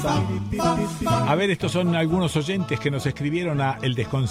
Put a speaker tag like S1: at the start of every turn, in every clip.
S1: A ver, estos son algunos oyentes que nos escribieron a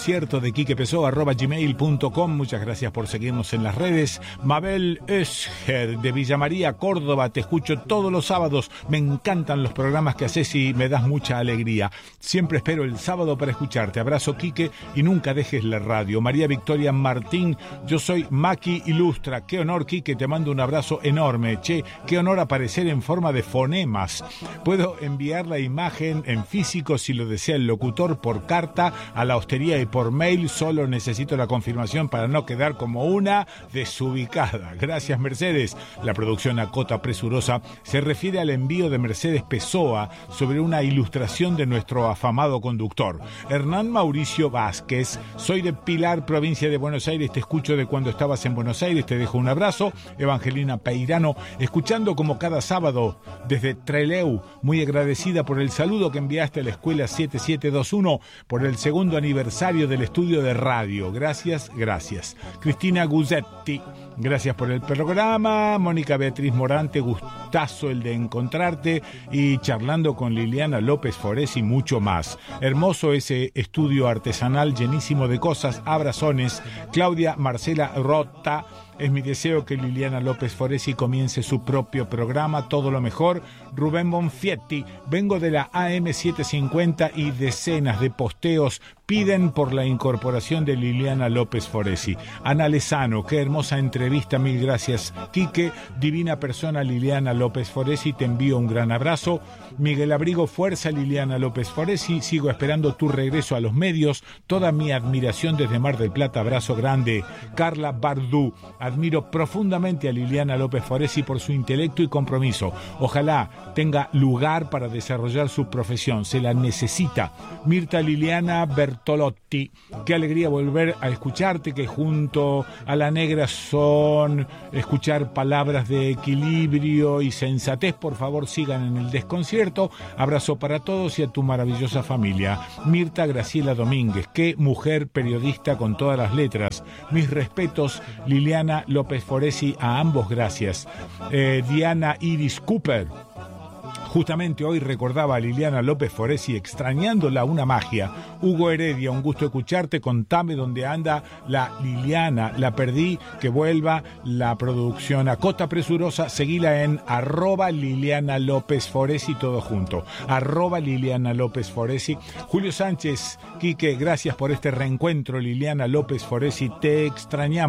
S1: eldesconciertodequiquepessoa@gmail.com. Muchas gracias por seguirnos en las redes. Mabel Escher de Villa María, Córdoba. Te escucho todos los sábados. Me encantan los programas que haces y me das mucha alegría. Siempre espero el sábado para escucharte. Abrazo, Quique, y nunca dejes la radio. María Victoria Martín, yo soy Maki Ilustra. Qué honor, Quique, te mando un abrazo enorme. Che, qué honor aparecer en forma de fonemas. Puedo enviar la imagen en físico si lo desea el locutor, por carta a la hostería y por mail. Solo necesito la confirmación para no quedar como una desubicada. Gracias, Mercedes. La producción Acota Presurosa se refiere al envío de Mercedes Pessoa sobre una ilustración de nuestro afamado conductor. Hernán Mauricio Vázquez, soy de Pilar, provincia de Buenos Aires. Te escucho de cuando estabas en Buenos Aires. Te dejo un abrazo. Evangelina Peirano, escuchando como cada sábado desde Trelew. Muy agradecida por el saludo que enviaste a la Escuela 7721 por el segundo aniversario del estudio de radio. Gracias, gracias. Cristina Guzzetti, gracias por el programa. Mónica Beatriz Morante, gustazo el de encontrarte y charlando con Liliana López Forés y mucho más. Hermoso ese estudio artesanal llenísimo de cosas. Abrazones. Claudia Marcela Rota, es mi deseo que Liliana López Foresi comience su propio programa. Todo lo mejor. Rubén Bonfietti, vengo de la AM750 y decenas de posteos piden por la incorporación de Liliana López Foresi. Ana Lezano, qué hermosa entrevista, mil gracias. Quique, divina persona Liliana López Foresi, te envío un gran abrazo. Miguel Abrigo, fuerza Liliana López Foresi, sigo esperando tu regreso a los medios. Toda mi admiración desde Mar del Plata, abrazo grande. Carla Bardú, admiro profundamente a Liliana López Foresi por su intelecto y compromiso. Ojalá tenga lugar para desarrollar su profesión, se la necesita. Mirta Liliana Bertolotti, qué alegría volver a escucharte, que junto a la negra son escuchar palabras de equilibrio y sensatez. Por favor, sigan en el desconcierto. Abrazo para todos y a tu maravillosa familia. Mirta Graciela Domínguez, qué mujer periodista con todas las letras. Mis respetos, Liliana López Foresi, a ambos gracias. Diana Iris Cooper, justamente hoy recordaba a Liliana López Foresi, extrañándola, una magia. Hugo Heredia, un gusto escucharte, contame dónde anda la Liliana, la perdí, que vuelva la producción Acota Presurosa, seguila en @Liliana López Foresi, todo junto, @Liliana López Foresi. Julio Sánchez, Quique, gracias por este reencuentro, Liliana López Foresi, te extrañamos.